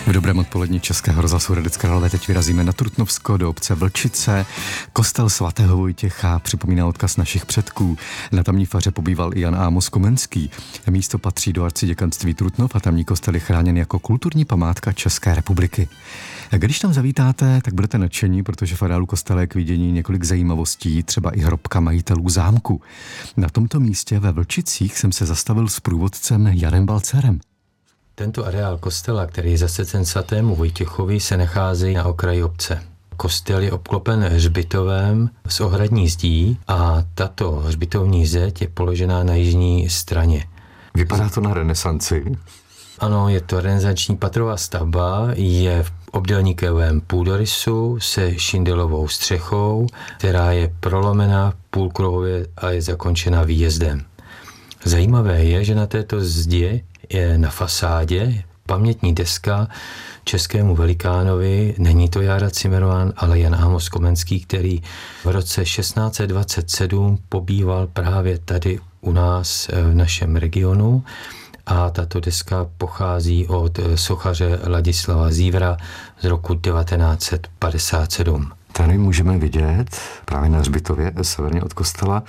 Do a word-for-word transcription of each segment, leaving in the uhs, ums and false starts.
V dobrém odpolední Českého rozhlasu Hradec Králové teď vyrazíme na Trutnovsko do obce Vlčice. Kostel svatého Vojtěcha připomíná odkaz našich předků. Na tamní faře pobýval i Jan Amos Komenský. Místo patří do arciděkanství Trutnov a tamní kostel je chráněn jako kulturní památka České republiky. Když tam zavítáte, tak budete nadšení, protože v areálu kostela je k vidění několik zajímavostí, třeba i hrobka majitelů zámku. Na tomto místě ve Vlčicích jsem se zastavil s průvodcem Janem Balcerem. Tento areál kostela, který je zasvěcen svatému Vojtěchovi, se nachází na okraji obce. Kostel je obklopen hřbitovem s ohradní zdí a tato hřbitovní zeď je položená na jižní straně. Vypadá to na renesanci. Ano, je to renesanční patrová stavba, je v obdélníkovém půdorysu se šindelovou střechou, která je prolomena půlkruhově a je zakončena výjezdem. Zajímavé je, že na této zdi je na fasádě pamětní deska českému velikánovi, není to Jára Cimrman, ale Jan Amos Komenský, který v roce šestnáct set dvacet sedm pobýval právě tady u nás v našem regionu a tato deska pochází od sochaře Ladislava Zívra z roku devatenáct set padesát sedm. Tady můžeme vidět právě na hřbitově severně od kostela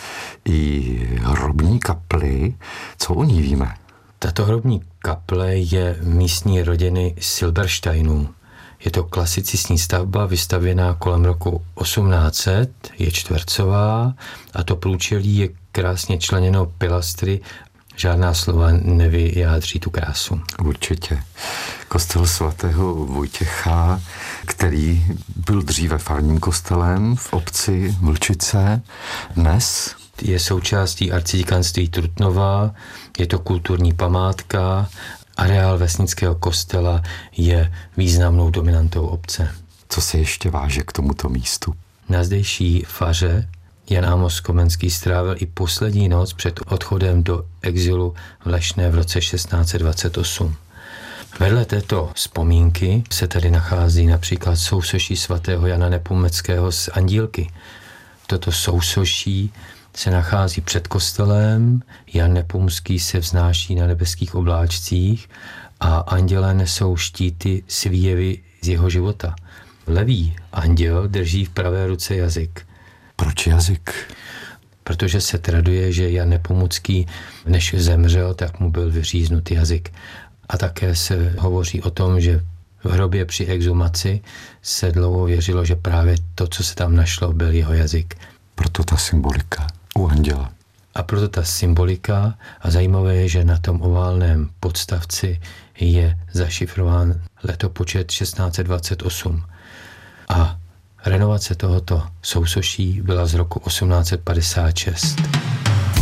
i hrobní kapli. Co o ní víme? Tato hrobní kaple je místní rodiny Silbersteinů. Je to klasicistní stavba vystavěná kolem roku osmnáct set, je čtvercová a to průčelí je krásně členěno pilastry. Žádná slova nevyjádří tu krásu. Určitě. Kostel svatého Vojtěcha, který byl dříve farním kostelem v obci Vlčice, dnes je součástí arciděkanství Trutnova, je to kulturní památka, areál vesnického kostela je významnou dominantou obce. Co se ještě váže k tomuto místu? Na zdejší faře Jan Amos Komenský strávil i poslední noc před odchodem do exilu v Lešné v roce šestnáct set dvacet osm. Vedle této vzpomínky se tady nachází například sousoší svatého Jana Nepomuckého z Andílky. Toto sousoší se nachází před kostelem, Jan Nepomucký se vznáší na nebeských obláčcích a andělé nesou štíty s výjevy z jeho života. Levý anděl drží v pravé ruce jazyk. Proč jazyk? Protože se traduje, že Jan Nepomucký, než zemřel, tak mu byl vyříznut jazyk. A také se hovoří o tom, že v hrobě při exhumaci se dlouho věřilo, že právě to, co se tam našlo, byl jeho jazyk. Proto ta symbolika u anděla. A proto ta symbolika a zajímavé je, že na tom oválném podstavci je zašifrován letopočet šestnáct set dvacet osm. A renovace tohoto sousoší byla z roku osmnáct set padesát šest.